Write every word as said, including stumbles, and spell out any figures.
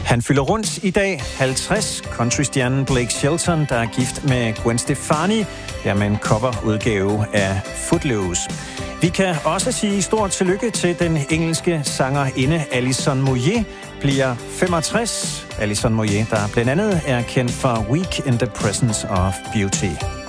Han fylder rundt i dag halvtreds. Countrystjernen Blake Shelton, der er gift med Gwen Stefani, der med en coverudgave af Footloose. Vi kan også sige stort tillykke til den engelske sangerinde Alison Moyet, bliver femogtres. Alison Moyet, der blandt andet er kendt for Week in the Presence of Beauty.